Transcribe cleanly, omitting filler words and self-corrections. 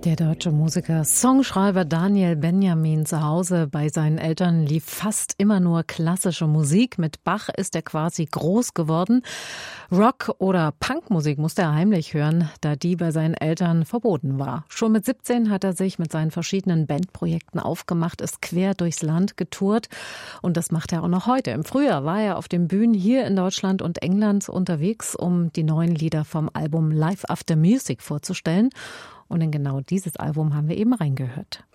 Der deutsche Musiker, Songschreiber Daniel Benjamin zu Hause bei seinen Eltern lief fast immer nur klassische Musik. Mit Bach ist er quasi groß geworden. Rock- oder Punkmusik musste er heimlich hören, da die bei seinen Eltern verboten war. Schon mit 17 hat er sich mit seinen verschiedenen Bandprojekten aufgemacht, ist quer durchs Land getourt und das macht er auch noch heute. Im Frühjahr war er auf den Bühnen hier in Deutschland und England unterwegs, um die neuen Lieder vom Album Live After Music vorzustellen. Und in genau dieses Album haben wir eben reingehört.